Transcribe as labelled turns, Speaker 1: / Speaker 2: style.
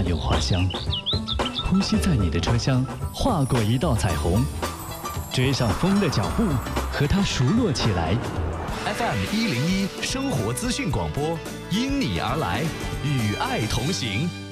Speaker 1: 花有花香，呼吸在你的车厢划过一道彩虹，追上风的脚步，和它熟络起来。
Speaker 2: FM101生活资讯广播，因你而来，与爱同行。